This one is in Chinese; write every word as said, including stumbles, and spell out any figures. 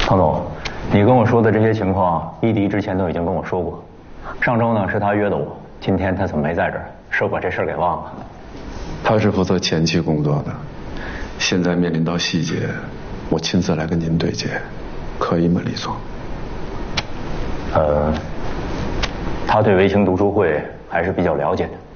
唐总，你跟我说的这些情况，伊迪之前都已经跟我说过。上周呢是他约的我，今天他怎么没在这儿？是我把这事儿给忘了。 他是负责前期工作的，现在面临到细节，我亲自来跟您对接，可以吗，李总？ 呃，他对维情读书会还是比较了解的。